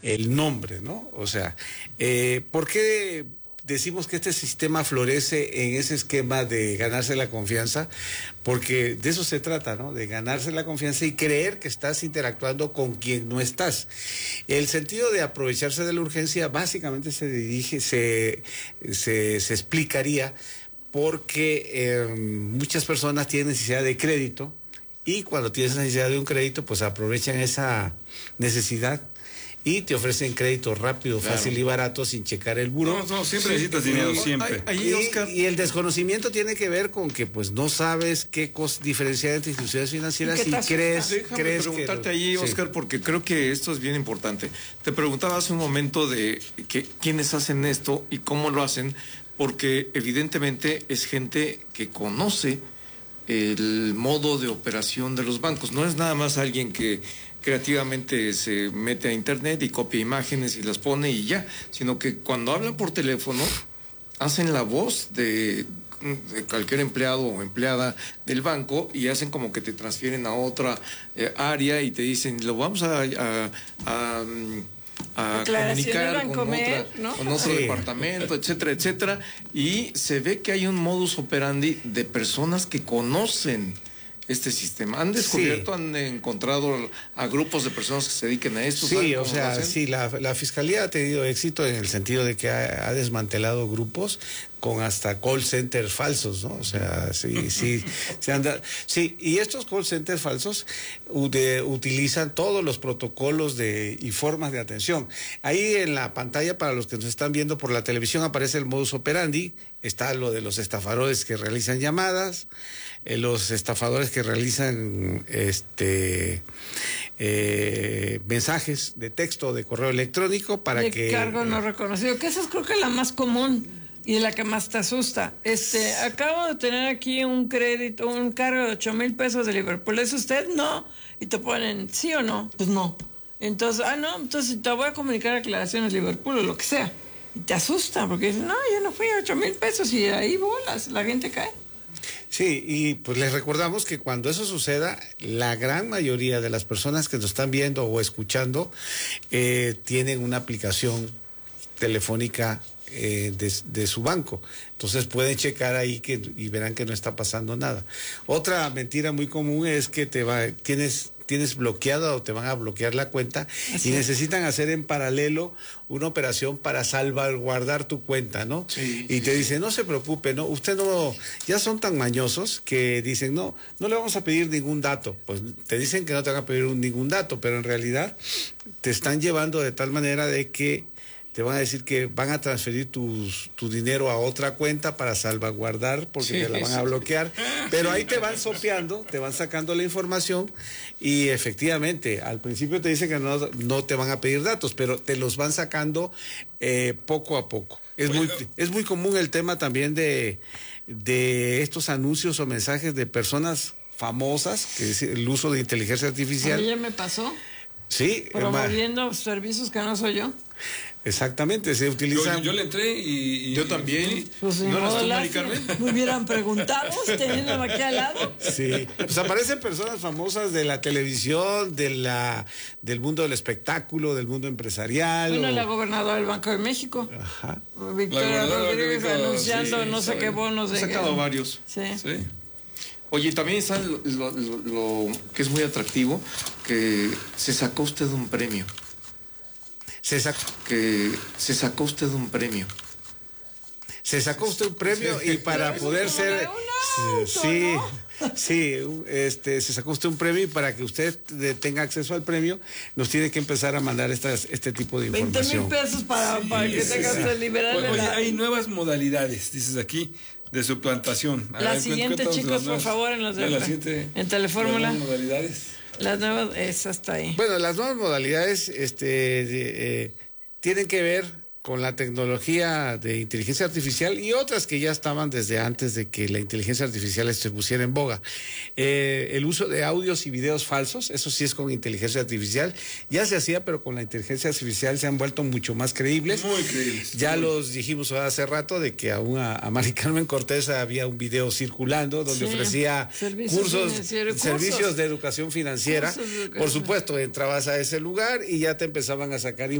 el nombre, ¿no? O sea, ¿por qué decimos que este sistema florece en ese esquema de ganarse la confianza? Porque de eso se trata, ¿no? De ganarse la confianza y creer que estás interactuando con quien no estás. El sentido de aprovecharse de la urgencia básicamente se explicaría porque muchas personas tienen necesidad de crédito y cuando tienes necesidad de un crédito, pues aprovechan esa necesidad y te ofrecen crédito rápido, claro, fácil y barato sin checar el buró. No, siempre necesitas dinero, siempre. Y el desconocimiento tiene que ver con que pues no sabes qué diferenciar entre instituciones financieras y crees preguntarte allí, Oscar, porque creo que esto es bien importante. Te preguntaba hace un momento de quiénes hacen esto y cómo lo hacen, porque evidentemente es gente que conoce el modo de operación de los bancos. No es nada más alguien que creativamente se mete a internet y copia imágenes y las pone y ya, sino que cuando hablan por teléfono hacen la voz de cualquier empleado o empleada del banco y hacen como que te transfieren a otra área y te dicen, lo vamos a comunicar con otro departamento, etcétera, etcétera, y se ve que hay un modus operandi de personas que conocen este sistema. ¿Han descubierto, han encontrado a grupos de personas que se dediquen a esto? Sí, o sea, sí, la Fiscalía ha tenido éxito en el sentido de que ha desmantelado grupos con hasta call centers falsos, ¿no? O sea, sí, y estos call centers falsos utilizan todos los protocolos y formas de atención. Ahí en la pantalla, para los que nos están viendo por la televisión, aparece el modus operandi, está lo de los estafadores que realizan llamadas, los estafadores que realizan mensajes de texto o de correo electrónico para que... cargo no reconocido, que esa es creo que la más común y la que más te asusta. Acabo de tener aquí un crédito, un cargo de 8,000 pesos de Liverpool. ¿Es usted? No. Y te ponen, ¿sí o no? Pues no. Entonces, entonces te voy a comunicar aclaraciones Liverpool o lo que sea. Y te asusta porque dices, no, yo no fui a 8,000 pesos y ahí bolas, la gente cae. Sí, y pues les recordamos que cuando eso suceda, la gran mayoría de las personas que nos están viendo o escuchando tienen una aplicación telefónica de su banco. Entonces pueden checar ahí y verán que no está pasando nada. Otra mentira muy común es que tienes bloqueada o te van a bloquear la cuenta. Así y necesitan hacer en paralelo una operación para salvaguardar tu cuenta, ¿no? Sí, y te dicen, no se preocupe, ¿no? Usted no, ya son tan mañosos que dicen, no le vamos a pedir ningún dato. Pues te dicen que no te van a pedir ningún dato, pero en realidad te están llevando de tal manera de que te van a decir que van a transferir tu dinero a otra cuenta para salvaguardar porque te la van a bloquear, pero ahí te van sopeando, te van sacando la información y efectivamente al principio te dicen que no te van a pedir datos, pero te los van sacando poco a poco. Es muy común el tema también de estos anuncios o mensajes de personas famosas, que es el uso de inteligencia artificial. ¿A mí ya me pasó? Sí. Promoviendo servicios que no soy yo. Exactamente, se utilizan... Yo le entré y yo también. Pues ¿no las tomó Mari Carmen? Me hubieran preguntado, teniendo aquí al lado. Sí, pues aparecen personas famosas de la televisión, del mundo del espectáculo, del mundo empresarial. Bueno, la gobernadora del Banco de México. Ajá. Victoria Rodríguez anunciando no sé qué bonos de... Ha sacado varios. Sí. Oye, también está lo que es muy atractivo, que se sacó usted un premio. Se sacó usted un premio y para poder ser... se sacó usted un premio y para que usted tenga acceso al premio nos tiene que empezar a mandar este tipo de información. 20,000 pesos para que tengas que liberarle. Oye, hay nuevas modalidades, dices aquí, de suplantación. La siguiente, chicos, por favor, en Telefórmula. Las modalidades. Las nuevas, esa está ahí. Bueno, las nuevas modalidades tienen que ver con la tecnología de inteligencia artificial y otras que ya estaban desde antes de que la inteligencia artificial se pusiera en boga. El uso de audios y videos falsos, eso sí es con inteligencia artificial, ya se hacía, pero con la inteligencia artificial se han vuelto mucho más creíbles. Muy creíbles. Ya los dijimos hace rato de que aún a Mari Carmen Cortés había un video circulando donde ofrecía servicios de educación financiera. Por supuesto, entrabas a ese lugar y ya te empezaban a sacar